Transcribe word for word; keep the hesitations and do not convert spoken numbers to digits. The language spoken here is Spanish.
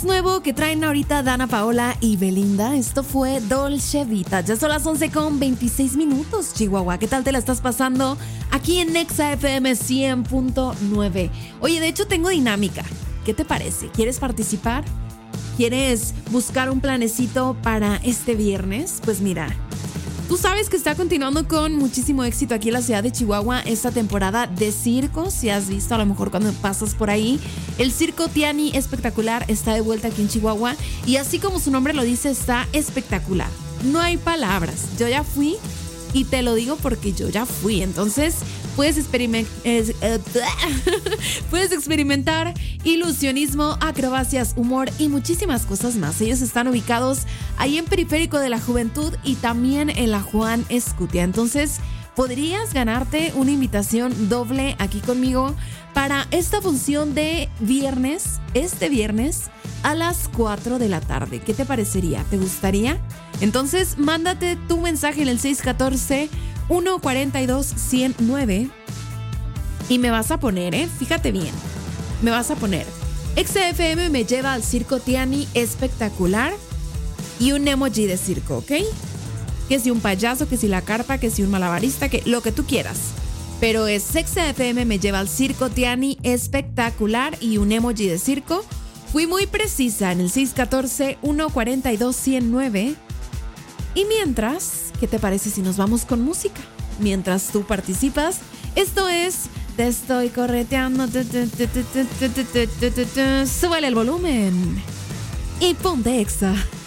Nuevo que traen ahorita Dana Paola y Belinda. Esto fue Dolce Vita. Ya son las once con veintiséis minutos, Chihuahua. ¿Qué tal te la estás pasando aquí en Nexa F M cien punto nueve? Oye, de hecho tengo dinámica. ¿Qué te parece? ¿Quieres participar? ¿Quieres buscar un planecito para este viernes? Pues mira, tú sabes que está continuando con muchísimo éxito aquí en la ciudad de Chihuahua esta temporada de circo. Si has visto a lo mejor cuando pasas por ahí, el Circo Tiani Espectacular está de vuelta aquí en Chihuahua y así como su nombre lo dice, está espectacular. No hay palabras. Yo ya fui y te lo digo porque yo ya fui. Entonces puedes, experiment- eh, eh, puedes experimentar ilusionismo, acrobacias, humor y muchísimas cosas más. Ellos están ubicados ahí en Periférico de la Juventud y también en la Juan Escutia. Entonces podrías ganarte una invitación doble aquí conmigo para esta función de viernes, este viernes a las cuatro de la tarde. ¿Qué te parecería? ¿Te gustaría? Entonces mándate tu mensaje en el seis uno cuatro, uno cuatro dos, uno cero nueve y me vas a poner, ¿eh? Fíjate bien, me vas a poner Exa F M me lleva al Circo Tiani Espectacular y un emoji de circo, ¿ok? Que si un payaso, que si la carpa, que si un malabarista, que lo que tú quieras. Pero es Exa F M me lleva al Circo Tiani Espectacular y un emoji de circo. Fui muy precisa en el seis uno cuatro, uno cuatro dos, uno cero nueve. Y mientras, ¿qué te parece si nos vamos con música? Mientras tú participas, esto es Te estoy correteando. Súbele el volumen y ponte Exa.